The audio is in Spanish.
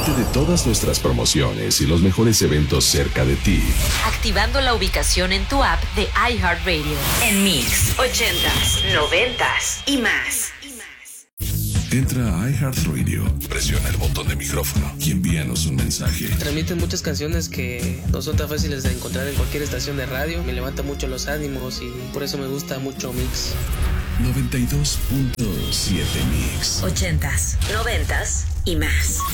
Entérate de todas nuestras promociones y los mejores eventos cerca de ti. Activando la ubicación en tu app de iHeartRadio. En Mix 80s, 90s y más. Entra a iHeartRadio, presiona el botón de micrófono y envíanos un mensaje. Transmiten muchas canciones que no son tan fáciles de encontrar en cualquier estación de radio. Me levanta mucho los ánimos y por eso me gusta mucho Mix. 92.7 Mix. 80s, 90s y más.